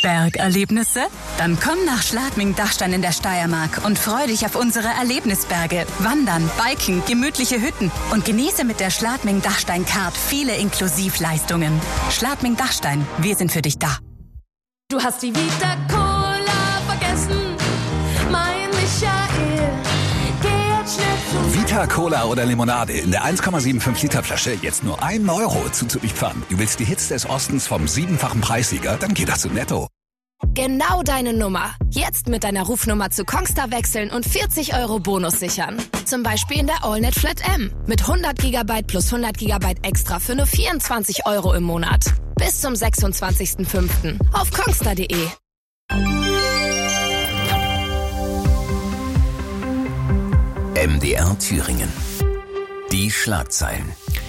Bergerlebnisse? Dann komm nach Schladming-Dachstein in der Steiermark und freu dich auf unsere Erlebnisberge, Wandern, Biken, gemütliche Hütten und genieße mit der Schladming-Dachstein-Card viele Inklusivleistungen. Schladming-Dachstein, wir sind für dich da. Du hast die Vita Cola vergessen, mein Michael. Geh jetzt schnell zu Vita Cola oder Limonade in der 1,75 Liter Flasche jetzt nur 1 Euro zuzulieferern. Du willst die Hits des Ostens vom 7-fachen Preissieger? Dann geh doch zu Netto. Genau deine Nummer. Jetzt mit deiner Rufnummer zu Kongstar wechseln und 40 Euro Bonus sichern. Zum Beispiel in der AllNet Flat M. Mit 100 GB plus 100 GB extra für nur 24 Euro im Monat. Bis zum 26.05. auf kongstar.de. MDR Thüringen. Die Schlagzeilen.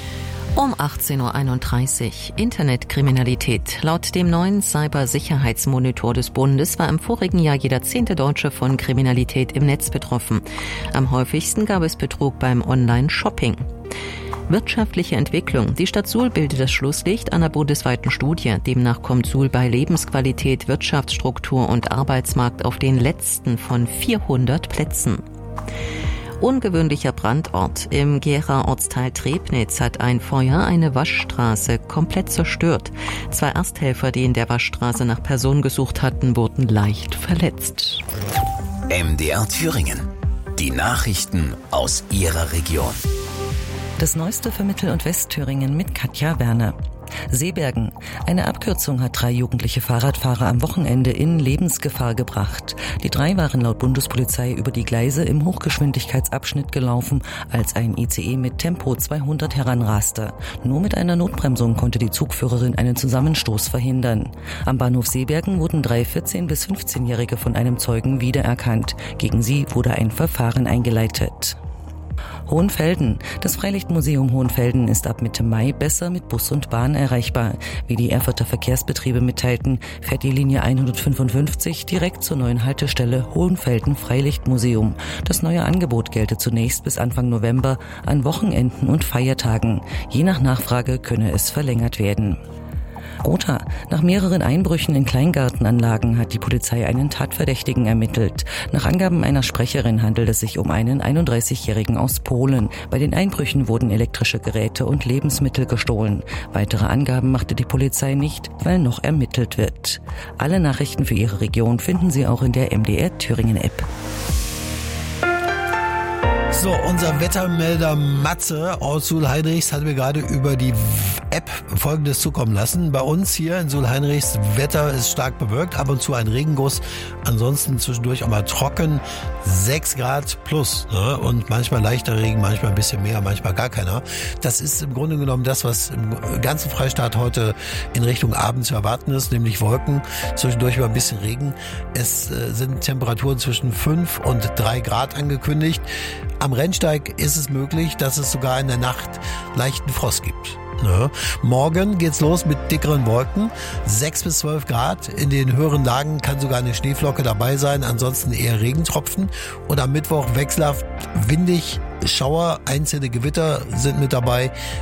Um 18.31 Uhr. Internetkriminalität. Laut dem neuen Cybersicherheitsmonitor des Bundes war im vorigen Jahr jeder 10. Deutsche von Kriminalität im Netz betroffen. Am häufigsten gab es Betrug beim Online-Shopping. Wirtschaftliche Entwicklung. Die Stadt Suhl bildet das Schlusslicht einer bundesweiten Studie. Demnach kommt Suhl bei Lebensqualität, Wirtschaftsstruktur und Arbeitsmarkt auf den letzten von 400 Plätzen. Ungewöhnlicher Brandort. Im Gera Ortsteil Trebnitz hat ein Feuer eine Waschstraße komplett zerstört. 2 Ersthelfer, die in der Waschstraße nach Personen gesucht hatten, wurden leicht verletzt. MDR Thüringen. Die Nachrichten aus Ihrer Region. Das Neueste für Mittel- und Westthüringen mit Katja Werner. Seebergen. Eine Abkürzung hat 3 jugendliche Fahrradfahrer am Wochenende in Lebensgefahr gebracht. Die 3 waren laut Bundespolizei über die Gleise im Hochgeschwindigkeitsabschnitt gelaufen, als ein ICE mit Tempo 200 heranraste. Nur mit einer Notbremsung konnte die Zugführerin einen Zusammenstoß verhindern. Am Bahnhof Seebergen wurden 3 14- bis 15-Jährige von einem Zeugen wiedererkannt. Gegen sie wurde ein Verfahren eingeleitet. Hohenfelden. Das Freilichtmuseum Hohenfelden ist ab Mitte Mai besser mit Bus und Bahn erreichbar. Wie die Erfurter Verkehrsbetriebe mitteilten, fährt die Linie 155 direkt zur neuen Haltestelle Hohenfelden Freilichtmuseum. Das neue Angebot gelte zunächst bis Anfang November an Wochenenden und Feiertagen. Je nach Nachfrage könne es verlängert werden. Gotha. Nach mehreren Einbrüchen in Kleingartenanlagen hat die Polizei einen Tatverdächtigen ermittelt. Nach Angaben einer Sprecherin handelt es sich um einen 31-Jährigen aus Polen. Bei den Einbrüchen wurden elektrische Geräte und Lebensmittel gestohlen. Weitere Angaben machte die Polizei nicht, weil noch ermittelt wird. Alle Nachrichten für Ihre Region finden Sie auch in der MDR Thüringen App. So, unser Wettermelder Matze aus Sulheinrichs hat mir gerade über die App Folgendes zukommen lassen. Bei uns hier in Sulheinrichs Wetter ist stark bewölkt, ab und zu ein Regenguss, ansonsten zwischendurch auch mal trocken, 6 Grad plus, ne? Und manchmal leichter Regen, manchmal ein bisschen mehr, manchmal gar keiner. Das ist im Grunde genommen das, was im ganzen Freistaat heute in Richtung Abend zu erwarten ist, nämlich Wolken, zwischendurch über ein bisschen Regen. Es sind Temperaturen zwischen 5 und 3 Grad angekündigt. Am Rennsteig ist es möglich, dass es sogar in der Nacht leichten Frost gibt. Ja. Morgen geht's los mit dickeren Wolken, 6 bis 12 Grad. In den höheren Lagen kann sogar eine Schneeflocke dabei sein, ansonsten eher Regentropfen. Und am Mittwoch wechselhaft windig, Schauer, einzelne Gewitter sind mit dabei.